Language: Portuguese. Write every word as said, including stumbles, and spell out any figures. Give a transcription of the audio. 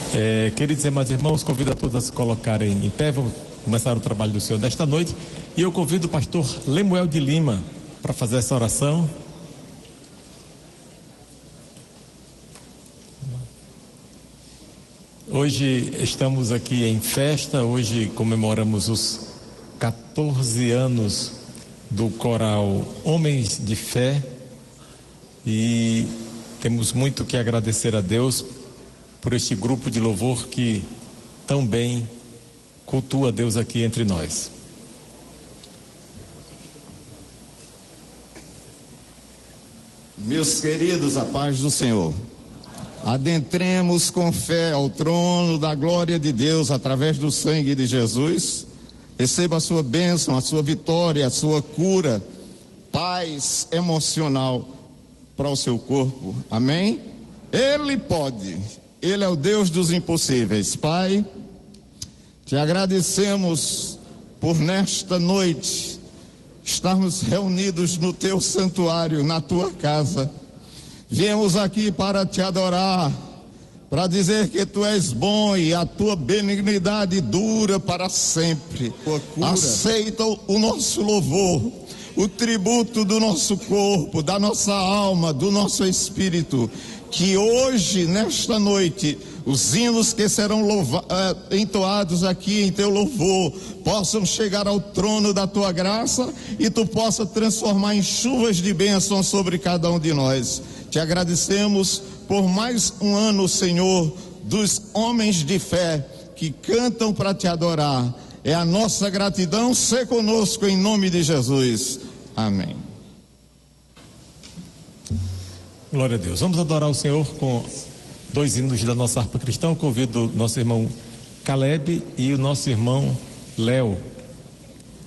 É, queridos irmãos e irmãos, convido a todos a se colocarem em pé. Vamos começar o trabalho do Senhor desta noite. E eu convido o pastor Lemuel de Lima para fazer essa oração. Hoje estamos aqui em festa, hoje comemoramos os quatorze anos do coral Homens de Fé e temos muito que agradecer a Deus por este grupo de louvor que tão bem cultua Deus aqui entre nós. Meus queridos, a paz do Senhor. Adentremos com fé ao trono da glória de Deus através do sangue de Jesus. Receba a sua bênção, a sua vitória, a sua cura, paz emocional para o seu corpo. Amém? Ele pode. Ele é o Deus dos impossíveis. Pai, te agradecemos por nesta noite estarmos reunidos no teu santuário, na tua casa. Viemos aqui para te adorar, para dizer que tu és bom e a tua benignidade dura para sempre. Aceita o nosso louvor, o tributo do nosso corpo, da nossa alma, do nosso espírito. Que hoje, nesta noite, os hinos que serão louva, uh, entoados aqui em teu louvor possam chegar ao trono da tua graça e tu possa transformar em chuvas de bênção sobre cada um de nós. Te agradecemos por mais um ano, Senhor, dos homens de fé que cantam para te adorar. É a nossa gratidão, sê conosco em nome de Jesus. Amém. Glória a Deus. Vamos adorar o Senhor com dois hinos da nossa harpa cristã. Eu convido o nosso irmão Caleb e o nosso irmão Léo